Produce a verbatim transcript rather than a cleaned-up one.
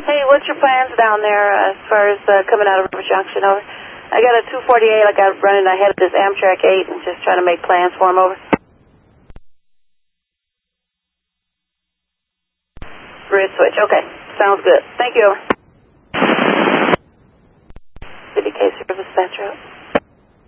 Hey, what's your plans down there as far as uh, coming out of River Junction? Over. I got a two forty-eight. I got running ahead of this Amtrak eight and just trying to make plans for him. Over. Red switch. Okay. Sounds good. Thank you. Over. City Case Service Dispatcher.